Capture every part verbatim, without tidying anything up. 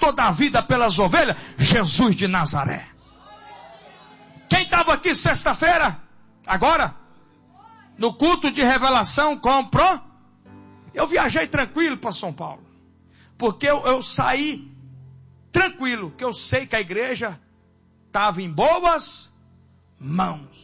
pastor da vida pelas ovelhas? Jesus de Nazaré. Quem estava aqui sexta-feira? Agora? No culto de revelação, comprou? Eu viajei tranquilo para São Paulo. Porque eu, eu saí tranquilo, que eu sei que a igreja estava em boas mãos.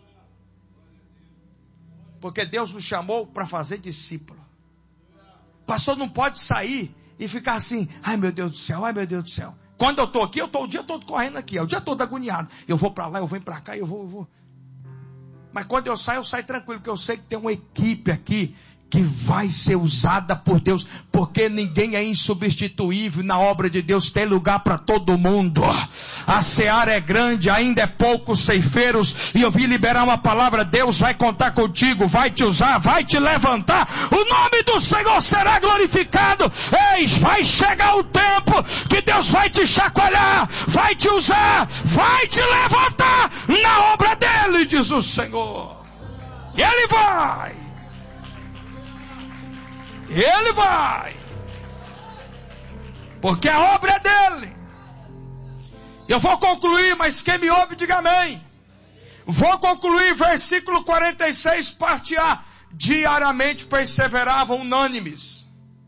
Porque Deus nos chamou para fazer discípulo. O pastor não pode sair e ficar assim, ai meu Deus do céu, ai meu Deus do céu. Quando eu estou aqui, eu estou o dia todo correndo aqui, é o dia todo agoniado. Eu vou para lá, eu venho para cá, eu vou, eu vou. Mas quando eu saio, eu saio tranquilo, porque eu sei que tem uma equipe aqui que vai ser usada por Deus, porque ninguém é insubstituível na obra de Deus, tem lugar para todo mundo. A seara é grande, ainda é poucos ceifeiros, e eu vim liberar uma palavra. Deus vai contar contigo, vai te usar, vai te levantar, o nome do Senhor será glorificado. Eis, vai chegar o tempo que Deus vai te chacoalhar, vai te usar, vai te levantar na obra dele, diz o Senhor. E ele vai. Ele vai. Porque a obra é dele. Eu vou concluir, mas quem me ouve, diga amém. Vou concluir, versículo quarenta e seis, parte A. Diariamente perseveravam unânimes.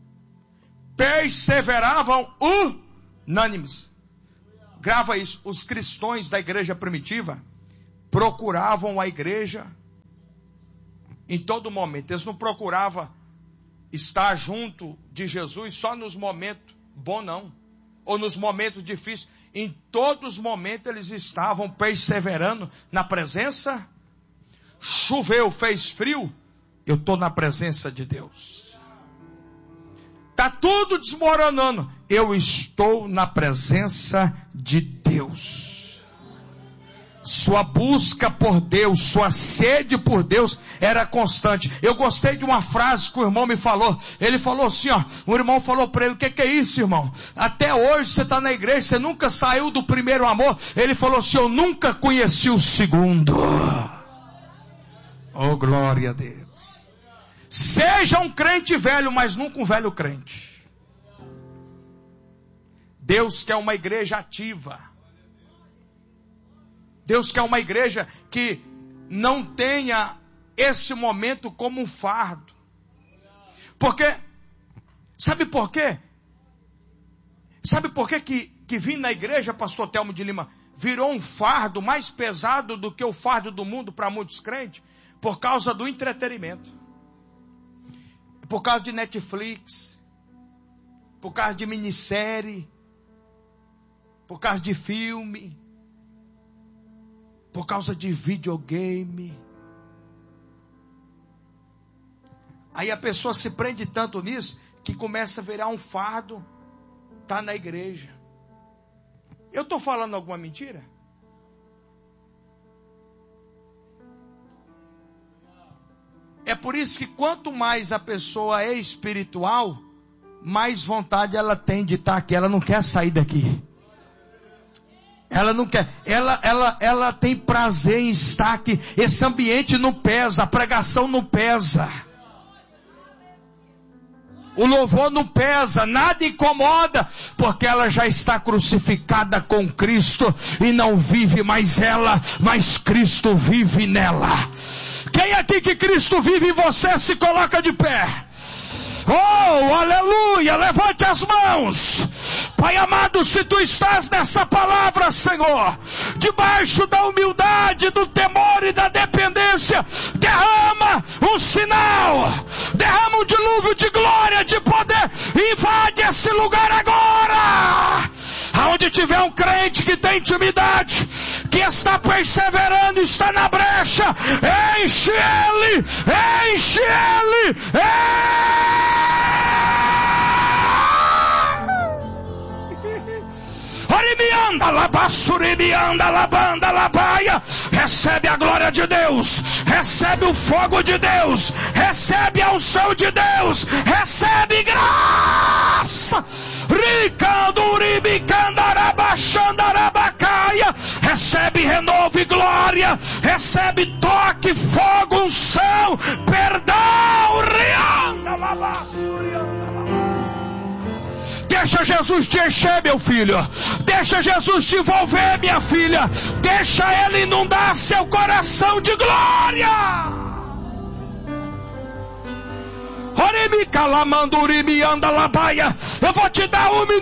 Perseveravam unânimes. Grava isso. Os cristãos da igreja primitiva procuravam a igreja em todo momento. Eles não procuravam estar junto de Jesus só nos momentos bons, não. Ou nos momentos difíceis. Em todos os momentos eles estavam perseverando na presença. Choveu, fez frio, eu estou na presença de Deus. Está tudo desmoronando, eu estou na presença de Deus. Sua busca por Deus, sua sede por Deus era constante. Eu gostei de uma frase que o irmão me falou. Ele falou assim, ó, o irmão falou para ele, o que, que é isso, irmão? Até hoje você está na igreja, você nunca saiu do primeiro amor. Ele falou assim, eu nunca conheci o segundo. Oh, glória a Deus. Seja um crente velho, mas nunca um velho crente. Deus quer uma igreja ativa. Deus quer uma igreja que não tenha esse momento como um fardo. Porque, sabe por quê? Sabe por quê que, que vir na igreja, pastor Telmo de Lima, virou um fardo mais pesado do que o fardo do mundo para muitos crentes? Por causa do entretenimento. Por causa de Netflix. Por causa de minissérie. Por causa de filme. Por causa de videogame. Aí a pessoa se prende tanto nisso, que começa a virar um fardo, tá na igreja. Eu estou falando alguma mentira? É por isso que quanto mais a pessoa é espiritual, mais vontade ela tem de estar aqui, ela não quer sair daqui. Ela não quer, ela, ela, ela tem prazer em estar aqui. Esse ambiente não pesa, a pregação não pesa. O louvor não pesa, nada incomoda, porque ela já está crucificada com Cristo e não vive mais ela, mas Cristo vive nela. Quem aqui que Cristo vive em você se coloca de pé? Oh, aleluia, levante as mãos. Pai amado, se tu estás nessa palavra, Senhor, debaixo da humildade, do temor e da dependência, derrama um sinal, derrama um dilúvio de glória, de poder, invade esse lugar agora. Aonde tiver um crente que tem intimidade, que está perseverando, está na brecha, enche ele, enche ele, enche. Orimianda, labassuribianda, labanda, labaia. Recebe a glória de Deus, recebe o fogo de Deus, recebe a unção de Deus, recebe graça. Ricanduribicandarabaxandarabacaia. Recebe renovo e glória, recebe toque, fogo, unção, perdão. Rianda, labassurianda, labaia. Deixa Jesus te encher, meu filho. Deixa Jesus te envolver, minha filha. Deixa Ele inundar seu coração de glória. Eu vou te dar um minuto.